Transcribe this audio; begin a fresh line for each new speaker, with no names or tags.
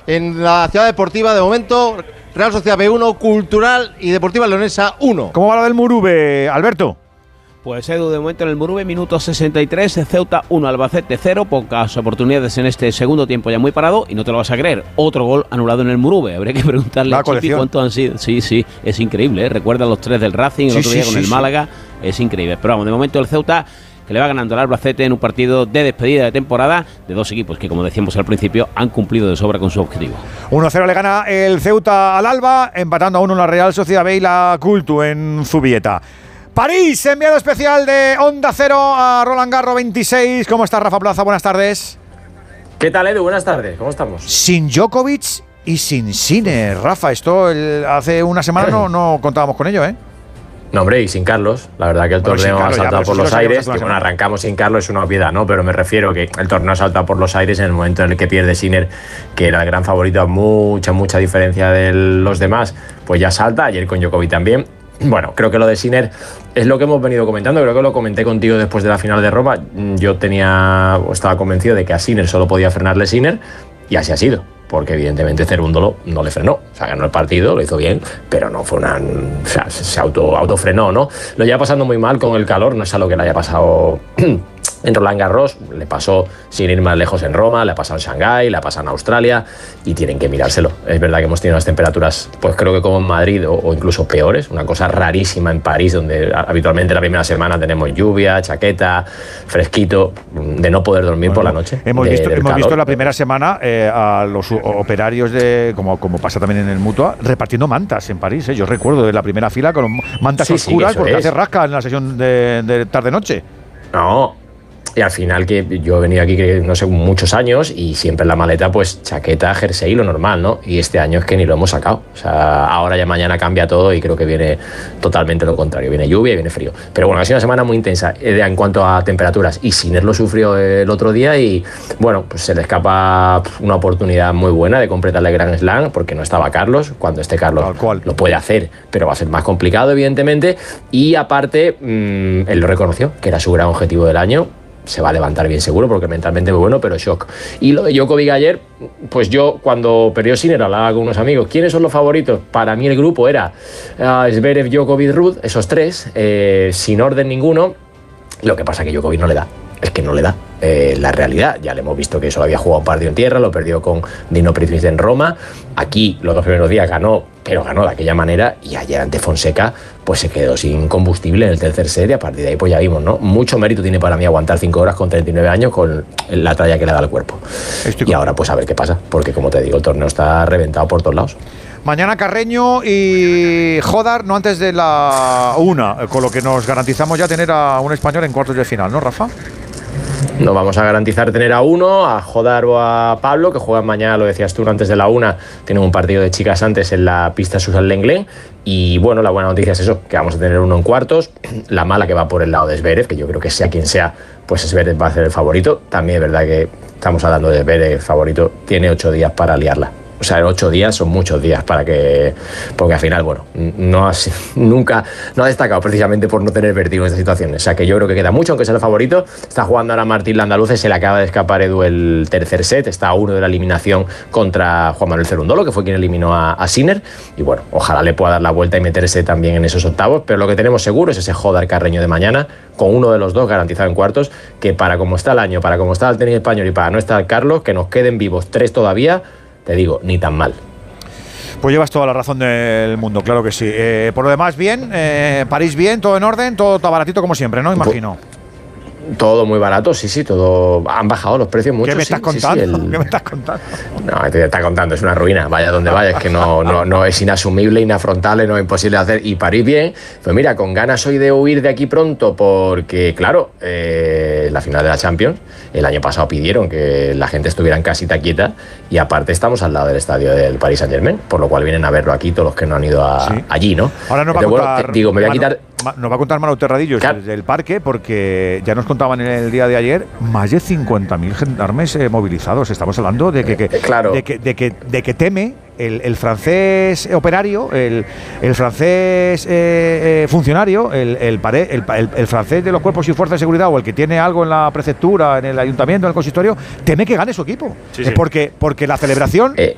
en la Ciudad Deportiva. De momento, Real Sociedad B1, Cultural y Deportiva Leonesa 1.
¿Cómo va lo del Murube, Alberto?
Pues Edu, de momento en el Murube, minuto 63, Ceuta 1, Albacete 0, pocas oportunidades en este segundo tiempo ya muy parado, y no te lo vas a creer, otro gol anulado en el Murube. Habría que preguntarle a Chipi cuántos han sido. Sí, es increíble, ¿eh? Recuerda los 3 del Racing, el otro día con el Málaga, es increíble. Pero vamos, de momento el Ceuta, que le va ganando al Albacete en un partido de despedida de temporada de dos equipos que, como decíamos al principio, han cumplido de sobra con su objetivo.
1-0 le gana el Ceuta al Alba, empatando a 1 la Real Sociedad B y la Cultu en Zubieta. París, enviado especial de Onda Cero a Roland Garros 26. ¿Cómo está Rafa Plaza? Buenas tardes.
¿Qué tal, Edu? Buenas tardes. ¿Cómo estamos?
Sin Djokovic y sin Sinner. Rafa, esto hace una semana no contábamos con ello, ¿eh?
No, hombre, y sin Carlos. La verdad que el torneo ha saltado por los aires. Que, bueno, arrancamos sin Carlos, es una obviedad, ¿no? Pero me refiero que el torneo ha saltado por los aires en el momento en el que pierde Sinner, que era el gran favorito a mucha diferencia de los demás. Pues ya salta, ayer con Djokovic también. Bueno, creo que lo de Sinner es lo que hemos venido comentando. Creo que lo comenté contigo después de la final de Roma. Yo estaba convencido de que a Sinner solo podía frenarle Sinner, y así ha sido. Porque evidentemente Cerúndolo no le frenó. O sea, ganó el partido, lo hizo bien, pero no fue o sea, se autofrenó, ¿no? Lo lleva pasando muy mal con el calor, no es algo que le haya pasado en Roland Garros, le pasó sin ir más lejos en Roma, le ha pasado en Shanghái, le ha pasado en Australia, y tienen que mirárselo. Es verdad que hemos tenido unas temperaturas, pues creo que como en Madrid o incluso peores, una cosa rarísima en París, donde habitualmente la primera semana tenemos lluvia, chaqueta, fresquito, de no poder dormir por la noche.
Hemos visto la primera semana a los operarios como pasa también en el Mutua, repartiendo mantas en París, ¿eh? Yo recuerdo de la primera fila con mantas oscuras, porque hace rasca en la sesión de tarde-noche.
No. Y al final, que yo he venido aquí, no sé, muchos años, y siempre en la maleta, pues chaqueta, jersey, lo normal, ¿no? Y este año es que ni lo hemos sacado. O sea, ahora ya mañana cambia todo y creo que viene totalmente lo contrario. Viene lluvia y viene frío. Pero bueno, ha sido una semana muy intensa en cuanto a temperaturas. Y Sinner lo sufrió el otro día y, bueno, pues se le escapa una oportunidad muy buena de completarle Grand Slam, porque no estaba Carlos. Cuando esté Carlos lo puede hacer, pero va a ser más complicado, evidentemente. Y aparte, él lo reconoció, que era su gran objetivo del año. Se va a levantar bien seguro, porque mentalmente muy bueno, pero shock. Y lo de Djokovic ayer, pues yo cuando perdió Sinner hablaba con unos amigos. ¿Quiénes son los favoritos? Para mí el grupo era Zverev, Djokovic, Ruud, esos tres, sin orden ninguno. Lo que pasa es que Djokovic no le da. Es que no le da. La realidad, ya le hemos visto que solo había jugado un partido en tierra, lo perdió con Dino Pritvich en Roma. Aquí los dos primeros días ganó, pero ganó de aquella manera, y ayer ante Fonseca pues se quedó sin combustible en el tercer set, y a partir de ahí pues ya vimos, ¿no? Mucho mérito tiene para mí aguantar 5 horas con 39 años con la tralla que le da al cuerpo. Y ahora pues a ver qué pasa, porque como te digo, el torneo está reventado por todos lados.
Mañana Carreño y Jodar, no antes de la 1, con lo que nos garantizamos ya tener a un español en cuartos de final, ¿no, Rafa?
Nos vamos a garantizar tener a uno, a Jodar o a Pablo, que juegan mañana, lo decías tú, antes de la 1. Tienen un partido de chicas antes en la pista Susan Lenglen. Y bueno, la buena noticia es eso, que vamos a tener uno en cuartos. La mala que va por el lado de Zverev, que yo creo que sea quien sea, pues Zverev va a ser el favorito. También es verdad que estamos hablando de Zverev favorito, tiene 8 días para liarla. O sea, 8 días son muchos días porque al final, bueno, nunca ha destacado precisamente por no tener vértigo en estas situaciones. O sea, que yo creo que queda mucho, aunque sea el favorito. Está jugando ahora Martín Landaluce, se le acaba de escapar Edu el tercer set. Está a 1 de la eliminación contra Juan Manuel Cerúndolo, que fue quien eliminó a Sinner. Y bueno, ojalá le pueda dar la vuelta y meterse también en esos octavos. Pero lo que tenemos seguro es ese Jodar Carreño de mañana, con uno de los dos garantizado en cuartos, que para como está el año, para como está el tenis español y para no estar Carlos, que nos queden vivos 3 todavía, te digo, ni tan mal.
Pues llevas toda la razón del mundo, claro que sí. Por lo demás, bien, París bien, todo en orden, todo está baratito como siempre, ¿no? Imagino.
Todo muy barato, sí, todo. Han bajado los precios mucho.
¿Qué me estás contando? ¿Qué me estás contando?
No, te está contando, es una ruina. Vaya donde vaya, es que no es inasumible, inafrontable, no es imposible de hacer. Y París bien, pues mira, con ganas hoy de huir de aquí pronto, porque claro, la final de la Champions, el año pasado pidieron que la gente estuviera en casita quieta, y aparte estamos al lado del estadio del Paris Saint-Germain, por lo cual vienen a verlo aquí todos los que no han ido allí, ¿no?
Ahora nos va a contar,
me voy a quitar.
Nos va a contar Manu Terradillos del parque, porque ya nos contaban en el día de ayer más de 50.000 gendarmes movilizados. Estamos hablando de que teme el francés operario, el francés funcionario, el francés de los cuerpos y fuerzas de seguridad, o el que tiene algo en la prefectura, en el ayuntamiento, en el consistorio, teme que gane su equipo. Sí. Porque la celebración